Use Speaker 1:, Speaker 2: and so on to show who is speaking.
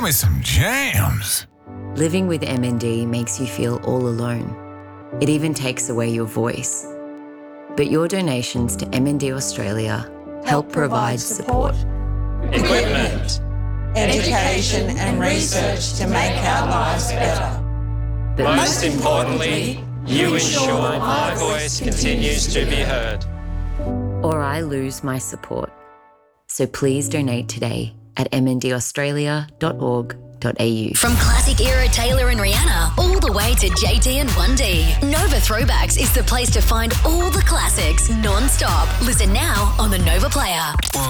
Speaker 1: Give me some jams.
Speaker 2: Living with MND makes you feel all alone. It even takes away your voice. But your donations to MND Australia help provide support,
Speaker 3: equipment, education and research to make our lives better.
Speaker 2: but
Speaker 4: Most importantly, you ensure my voice continues to be heard.
Speaker 2: or I lose my support. So please donate today at mndaustralia.org.au.
Speaker 5: From classic era Taylor and Rihanna all the way to JT and 1D, Nova Throwbacks is the place to find all the classics non-stop. Listen now on the Nova Player.